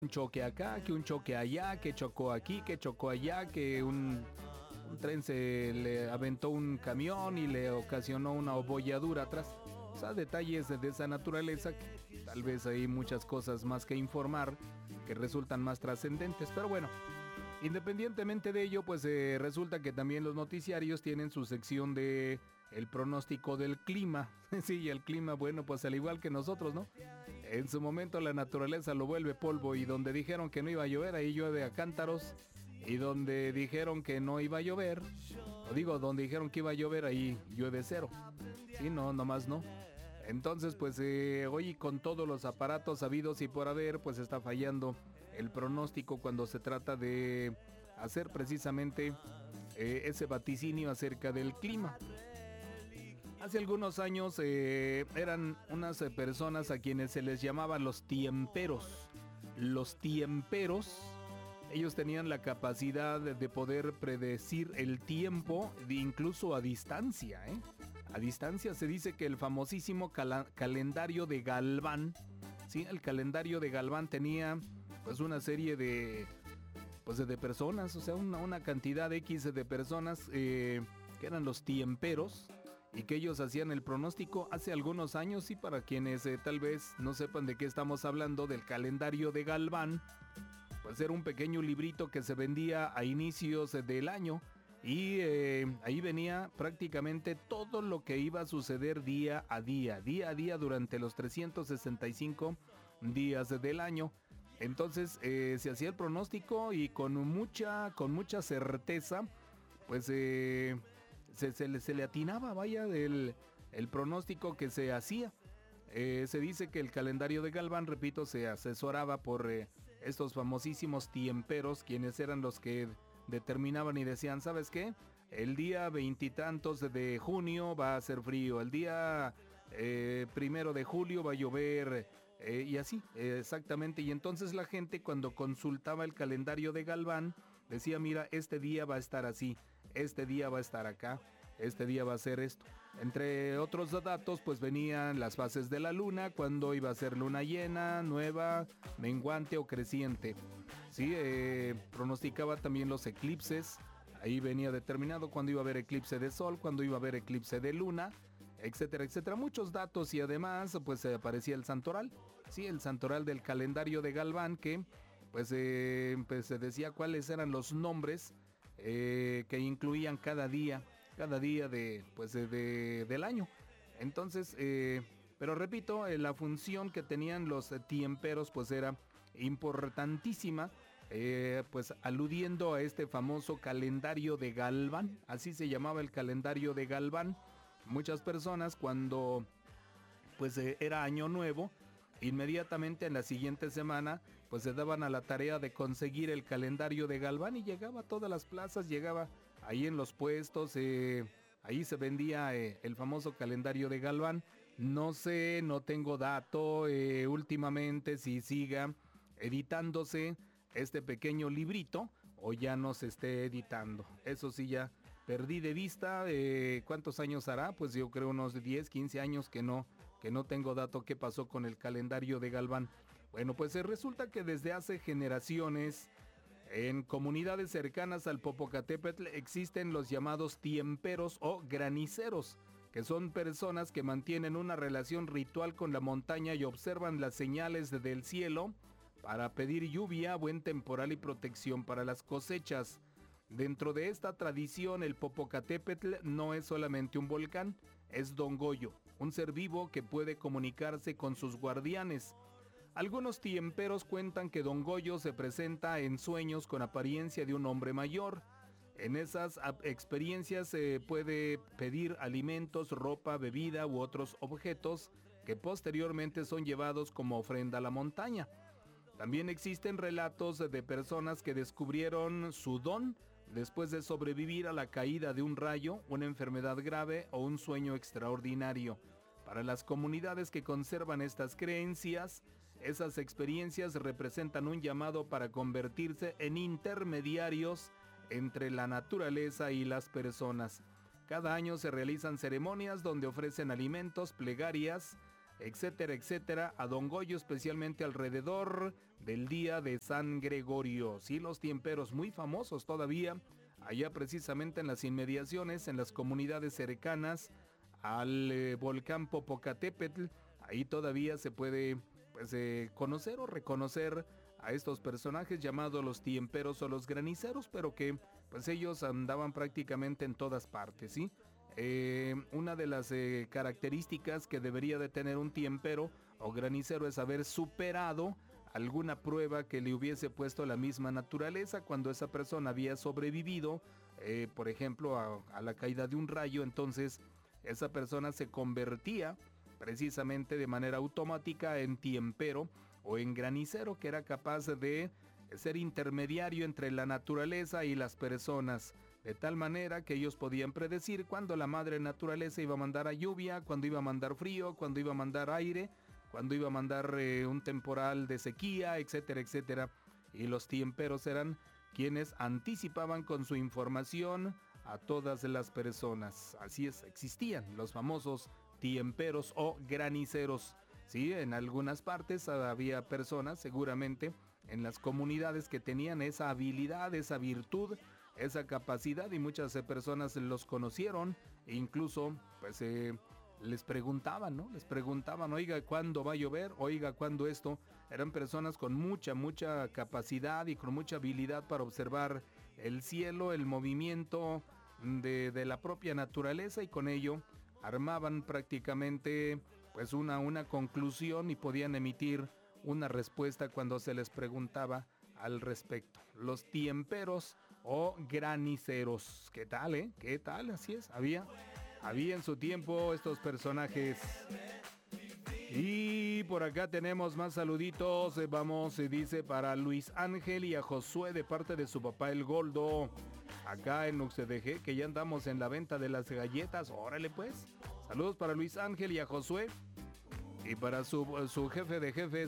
un choque acá, que un choque allá, que chocó aquí, que chocó allá, que un tren se le aventó un camión y le ocasionó una abolladura atrás. O sea, detalles de esa naturaleza, tal vez hay muchas cosas más que informar que resultan más trascendentes, pero bueno. Independientemente de ello, pues resulta que también los noticiarios tienen su sección de el pronóstico del clima. Sí, el clima, bueno, pues al igual que nosotros, ¿no? En su momento la naturaleza lo vuelve polvo y donde dijeron que no iba a llover, ahí llueve a cántaros. Y donde dijeron que no iba a llover, o digo, donde dijeron que iba a llover, ahí llueve cero. Sí, no, nomás no. Entonces, pues hoy con todos los aparatos habidos y por haber, pues está fallando el pronóstico cuando se trata de hacer precisamente ese vaticinio acerca del clima. Hace algunos años eran unas personas a quienes se les llamaba los tiemperos. Los tiemperos, ellos tenían la capacidad de poder predecir el tiempo, incluso a distancia, ¿eh? A distancia se dice que el famosísimo calendario de Galván, ¿sí? El calendario de Galván tenía pues una serie de personas, o sea, una cantidad X de personas que eran los tiemperos y que ellos hacían el pronóstico hace algunos años. Y para quienes tal vez no sepan de qué estamos hablando, del calendario de Galván, pues era un pequeño librito que se vendía a inicios del año. Y ahí venía prácticamente todo lo que iba a suceder día a día durante los 365 días del año. Entonces se hacía el pronóstico y con mucha certeza, pues se le atinaba, vaya, el pronóstico que se hacía. Se dice que el calendario de Galván, repito, se asesoraba por estos famosísimos tiemperos, quienes eran los que determinaban y decían, ¿sabes qué? El día veintitantos de junio va a ser frío, el día 1 de julio va a llover, y así, exactamente. Y entonces la gente, cuando consultaba el calendario de Galván, decía, mira, este día va a estar así, este día va a estar acá, este día va a ser esto. Entre otros datos, pues venían las fases de la luna, cuando iba a ser luna llena, nueva, menguante o creciente. Sí, pronosticaba también los eclipses. Ahí venía determinado cuándo iba a haber eclipse de sol, cuándo iba a haber eclipse de luna, etcétera, etcétera. Muchos datos y además pues aparecía el santoral. Sí, el santoral del calendario de Galván que pues se decía cuáles eran los nombres que incluían cada día del año. Entonces, pero repito, la función que tenían los tiemperos pues era importantísima, pues aludiendo a este famoso calendario de Galván. Así se llamaba el calendario de Galván. Muchas personas, cuando pues era año nuevo, inmediatamente en la siguiente semana pues se daban a la tarea de conseguir el calendario de Galván y llegaba a todas las plazas, llegaba ahí en los puestos, ahí se vendía el famoso calendario de Galván. No sé, no tengo dato últimamente si siga editándose este pequeño librito o ya no se esté editando. Eso sí, ya perdí de vista. ¿Cuántos años hará? Pues yo creo unos 10, 15 años que no tengo dato qué pasó con el calendario de Galván. Bueno, pues resulta que desde hace generaciones en comunidades cercanas al Popocatépetl existen los llamados tiemperos o graniceros, que son personas que mantienen una relación ritual con la montaña y observan las señales del cielo para pedir lluvia, buen temporal y protección para las cosechas. Dentro de esta tradición, el Popocatépetl no es solamente un volcán, es Don Goyo, un ser vivo que puede comunicarse con sus guardianes. Algunos tiemperos cuentan que Don Goyo se presenta en sueños con apariencia de un hombre mayor. En esas experiencias se puede pedir alimentos, ropa, bebida u otros objetos que posteriormente son llevados como ofrenda a la montaña. También existen relatos de personas que descubrieron su don después de sobrevivir a la caída de un rayo, una enfermedad grave o un sueño extraordinario. Para las comunidades que conservan estas creencias, esas experiencias representan un llamado para convertirse en intermediarios entre la naturaleza y las personas. Cada año se realizan ceremonias donde ofrecen alimentos, plegarias, etcétera, etcétera, a Don Goyo, especialmente alrededor del día de San Gregorio. Sí, los tiemperos muy famosos todavía, allá precisamente en las inmediaciones, en las comunidades cercanas al volcán Popocatépetl. Ahí todavía se puede conocer o reconocer a estos personajes llamados los tiemperos o los graniceros, pero que pues ellos andaban prácticamente en todas partes, ¿sí? Una de las características que debería de tener un tiempero o granicero es haber superado alguna prueba que le hubiese puesto la misma naturaleza cuando esa persona había sobrevivido, por ejemplo, a la caída de un rayo. Entonces esa persona se convertía precisamente de manera automática en tiempero o en granicero, que era capaz de ser intermediario entre la naturaleza y las personas, de tal manera que ellos podían predecir cuándo la madre naturaleza iba a mandar a lluvia, cuándo iba a mandar frío, cuándo iba a mandar aire, cuándo iba a mandar un temporal de sequía, etcétera, etcétera. Y los tiemperos eran quienes anticipaban con su información a todas las personas. Así es, existían los famosos tiemperos o graniceros. Sí, en algunas partes había personas, seguramente, en las comunidades que tenían esa habilidad, esa virtud, esa capacidad, y muchas personas los conocieron e incluso pues les preguntaban, ¿no? Les preguntaban, oiga, ¿cuándo va a llover? Oiga, ¿cuándo esto? Eran personas con mucha capacidad y con mucha habilidad para observar el cielo, el movimiento de la propia naturaleza, y con ello armaban prácticamente pues una conclusión y podían emitir una respuesta cuando se les preguntaba al respecto. Los tiemperos o graniceros. ¿Qué tal, eh? ¿Qué tal? Así es. Había en su tiempo estos personajes. Y por acá tenemos más saluditos. Vamos, dice, para Luis Ángel y a Josué de parte de su papá el Goldo. Acá en UXDG, que ya andamos en la venta de las galletas. Órale pues. Saludos para Luis Ángel y a Josué. Y para su jefe de jefes,